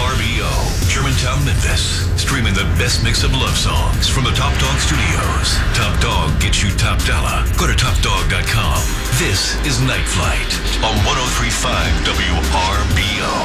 WRBO, Germantown, Memphis. Streaming the best mix of love songs from the Top Dog Studios. Top Dog gets you top dollar. Go to topdog.com. This is Night Flight on 103.5 WRBO.